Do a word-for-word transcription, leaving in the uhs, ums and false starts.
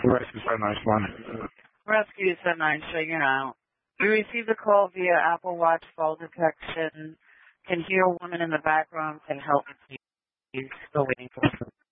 Rescue seven nine one. Rescue seven nine, shutting out. We received a call via Apple Watch fall detection. Can hear a woman in the background. Can help me, please. Still waiting for